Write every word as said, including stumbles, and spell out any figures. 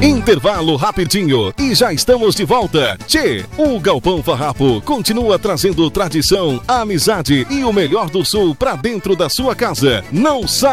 Intervalo rapidinho e já estamos de volta. Tchê, o Galpão Farrapo continua trazendo tradição, amizade e o melhor do Sul pra dentro da sua casa. Não sai